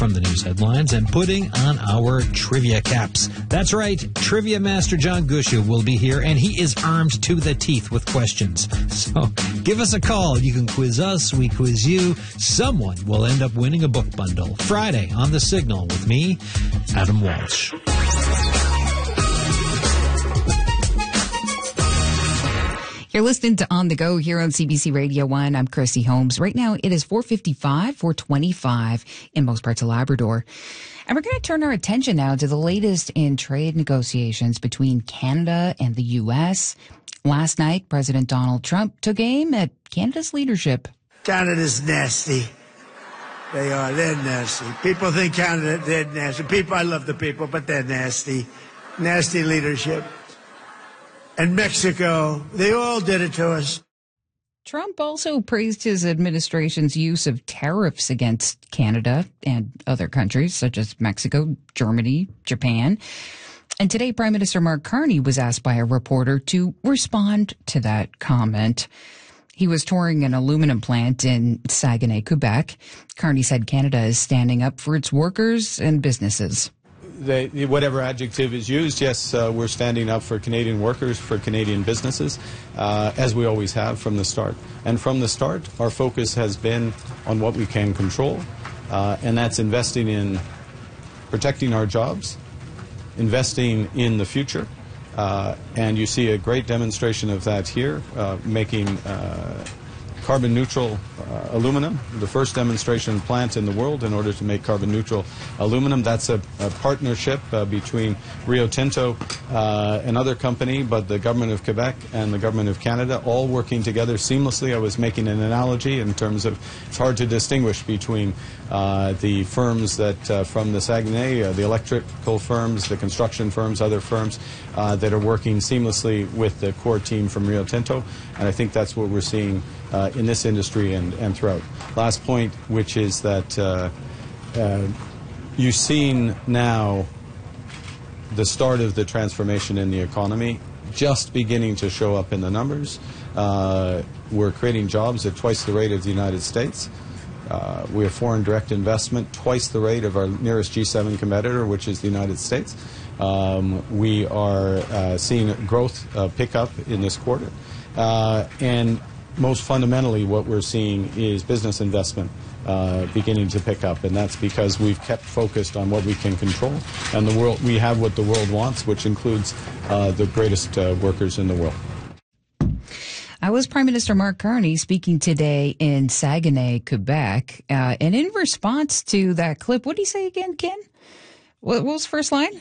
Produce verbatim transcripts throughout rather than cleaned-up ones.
from the news headlines and putting on our trivia caps. That's right, Trivia Master John Gushu will be here, and he is armed to the teeth with questions. So give us a call. You can quiz us, we quiz you. Someone will end up winning a book bundle. Friday on The Signal with me, Adam Walsh. You're listening to On the Go here on C B C Radio one. I'm Chrissy Holmes. Right now, it is four fifty-five, four twenty-five in most parts of Labrador. And we're going to turn our attention now to the latest in trade negotiations between Canada and the U S. Last night, President Donald Trump took aim at Canada's leadership. Canada's nasty. They are. They're nasty. People think Canada, they're nasty. People, I love the people, but they're nasty. Nasty leadership. And Mexico, they all did it to us. Trump also praised his administration's use of tariffs against Canada and other countries such as Mexico, Germany, Japan. And today, Prime Minister Mark Carney was asked by a reporter to respond to that comment. He was touring an aluminum plant in Saguenay, Quebec. Carney said Canada is standing up for its workers and businesses. They, whatever adjective is used, yes, uh, we're standing up for Canadian workers, for Canadian businesses, uh, as we always have from the start. And from the start, our focus has been on what we can control, uh, and that's investing in protecting our jobs, investing in the future, uh, and you see a great demonstration of that here, uh, making uh, carbon neutral uh, aluminum, the first demonstration plant in the world in order to make carbon neutral aluminum. That's a, a partnership uh, between Rio Tinto, uh, another company, but the government of Quebec and the government of Canada, all working together seamlessly. I was making an analogy in terms of it's hard to distinguish between uh, the firms that uh, from the Saguenay, uh, the electrical firms, the construction firms, other firms uh, that are working seamlessly with the core team from Rio Tinto, and I think that's what we're seeing Uh, in this industry and, and throughout. Last point, which is that uh, uh, you've seen now the start of the transformation in the economy just beginning to show up in the numbers. Uh, we're creating jobs at twice the rate of the United States. Uh, we have foreign direct investment twice the rate of our nearest G seven competitor, which is the United States. Um, we are uh, seeing growth uh, pick up in this quarter. Uh, and most fundamentally, what we're seeing is business investment uh, beginning to pick up, and that's because we've kept focused on what we can control, and the world we have what the world wants, which includes uh, the greatest uh, workers in the world. I was Prime Minister Mark Carney speaking today in Saguenay, Quebec, uh, and in response to that clip, what did he say again, Ken? What, what was the first line?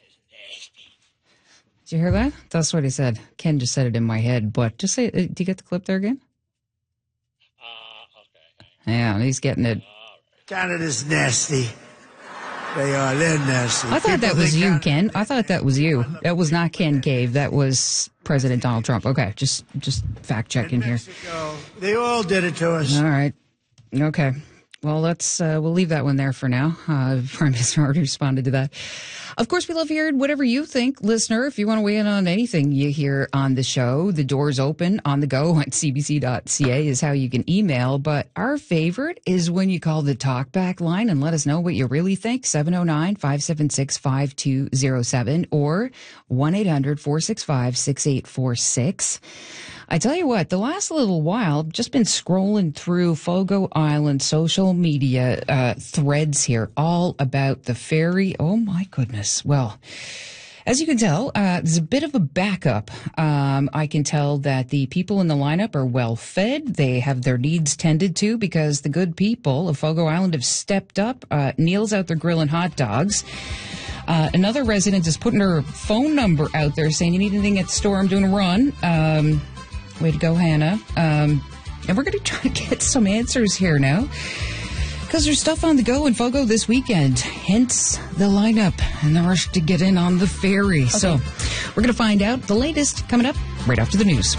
Did you hear that? That's what he said. Ken just said it in my head, but just say, uh, do you get the clip there again? Uh, okay. Yeah, he's getting it. Canada's nasty. They are. They're nasty. I thought People that was think you, Canada- Ken. I thought that was you. That was not Ken Cave. That was President Donald Trump. Okay, just just fact checking here. Mexico, they all did it to us. All right. Okay. Well, let's uh, we'll leave that one there for now. Uh, Prime Minister already responded to that. Of course, we love hearing whatever you think, listener. If you want to weigh in on anything you hear on the show, the door's open on the go at c b c dot c a is how you can email. But our favorite is when you call the talkback line and let us know what you really think. seven oh nine, five seven six, five two oh seven or one eight hundred, four six five, six eight four six. I tell you what, the last little while, I've just been scrolling through Fogo Island social media uh, threads here, all about the ferry. Oh, my goodness. Well, as you can tell, uh, there's a bit of a backup. Um, I can tell that the people in the lineup are well fed. They have their needs tended to because the good people of Fogo Island have stepped up. Uh, Neil's out there grilling hot dogs. Uh, another resident is putting her phone number out there saying, you need anything at the store, I'm doing a run. Um, way to go, Hannah. Um, and we're going to try to get some answers here now, because there's stuff on the go in Fogo this weekend, hence the lineup and the rush to get in on the ferry. Okay. So we're going to find out the latest coming up right after the news.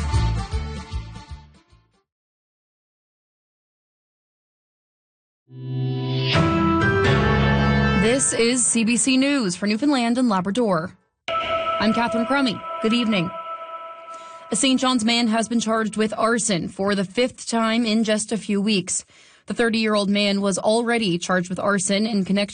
This is C B C News for Newfoundland and Labrador. I'm Catherine Crummy. Good evening. A Saint John's man has been charged with arson for the fifth time in just a few weeks. The thirty-year-old man was already charged with arson in connection